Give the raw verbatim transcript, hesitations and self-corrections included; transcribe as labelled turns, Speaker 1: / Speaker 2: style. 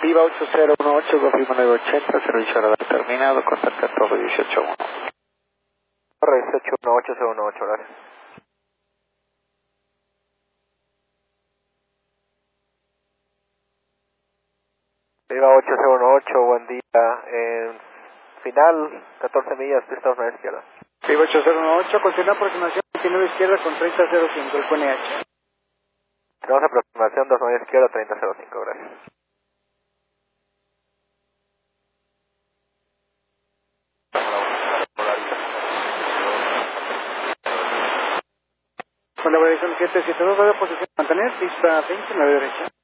Speaker 1: Viva ocho cero uno ocho, confirma nueve ochenta, servicio radar terminado, contacta Torre dieciocho uno.
Speaker 2: Torre dieciocho uno ocho cero uno ocho, gracias. Viva ocho cero uno ocho, buen día. En final, catorce millas, pista dos nueve izquierda.
Speaker 1: Viva ocho cero uno ocho, continúa aproximación veintinueve izquierda con treinta cero cinco, el Q N H.
Speaker 2: Tenemos aproximación dos nueve izquierda, treinta cero cinco, gracias.
Speaker 1: Con la variación siete siete dos, radio posición mantener, pista veintinueve derecha.